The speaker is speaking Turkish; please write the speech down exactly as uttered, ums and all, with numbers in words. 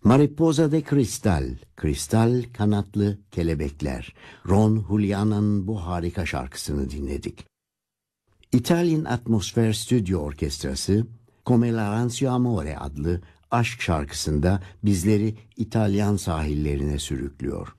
Mariposa de Cristal, kristal kanatlı kelebekler. Ron Juliana'nın bu harika şarkısını dinledik. İtalyan Atmosfer Stüdyo Orkestrası, Come l'Arancio Amore adlı aşk şarkısında bizleri İtalyan sahillerine sürüklüyor.